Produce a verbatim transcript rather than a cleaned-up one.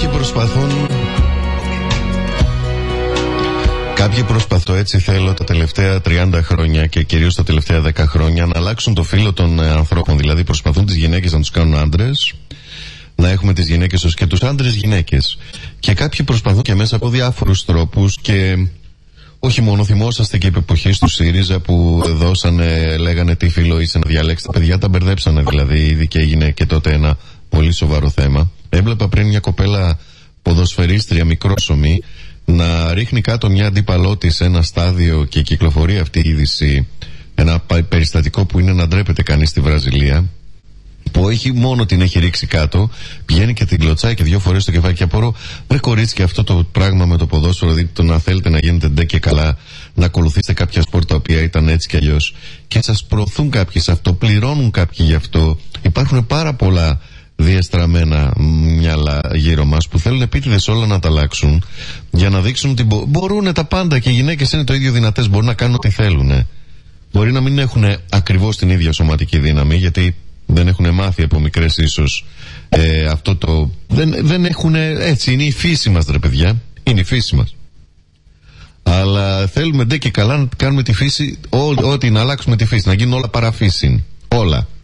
Κάποιοι προσπαθούν Κάποιοι προσπαθούν, έτσι θέλω, τα τελευταία τριάντα χρόνια και κυρίως τα τελευταία δέκα χρόνια να αλλάξουν το φύλο των ανθρώπων. Δηλαδή προσπαθούν τις γυναίκες να τους κάνουν άντρες, να έχουμε τις γυναίκες ως και τους άντρες γυναίκες. Και κάποιοι προσπαθούν και μέσα από διάφορους τρόπους, και όχι μόνο, θυμόσαστε και επί εποχής του ΣΥΡΙΖΑ που δώσανε, λέγανε τι φύλο είσαι να διαλέξεις. Τα παιδιά τα μπερδέψανε δηλαδή ήδη και έγινε και τότε ένα πολύ σοβαρό θέμα. Έβλεπα πριν μια κοπέλα ποδοσφαιρίστρια μικρόσωμη να ρίχνει κάτω μια αντίπαλό της σε ένα στάδιο, και κυκλοφορεί αυτή η είδηση, ένα περιστατικό που είναι να ντρέπεται κανείς στη Βραζιλία, που όχι μόνο την έχει ρίξει κάτω, πηγαίνει και την κλωτσάει και δύο φορές στο κεφάλι. Και απορώ, βρε κορίτσι, και αυτό το πράγμα με το ποδόσφαιρο, δηλαδή το να θέλετε να γίνετε ντε και καλά, να ακολουθήσετε κάποια σπορ τα οποία ήταν έτσι κι αλλιώς, και σας προωθούν κάποιοι σε αυτό, πληρώνουν κάποιοι γι' αυτό. Υπάρχουν πάρα πολλά διεστραμμένα μυαλά γύρω μας που θέλουν επίτηδες όλα να τα αλλάξουν για να δείξουν ότι μπο- μπορούν τα πάντα, και οι γυναίκες είναι το ίδιο δυνατές, μπορούν να κάνουν ό,τι θέλουν. Μπορεί να μην έχουν ακριβώς την ίδια σωματική δύναμη, γιατί δεν έχουν μάθει από μικρές ίσως ε, αυτό το... Δεν, δεν έχουν, έτσι είναι η φύση μας, ρε παιδιά, είναι η φύση μας. Αλλά θέλουμε ντε και καλά να κάνουμε τη φύση, ό, ό,τι να αλλάξουμε τη φύση, να γίνουν όλα παραφύση, όλα.